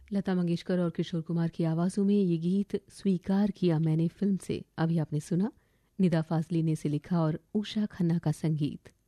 लता मंगेशकर और किशोर कुमार की आवाज़ों में ये गीत स्वीकार किया मैंने फिल्म से अभी आपने सुना। निदा फाजली ने इसे लिखा और उषा खन्ना का संगीत।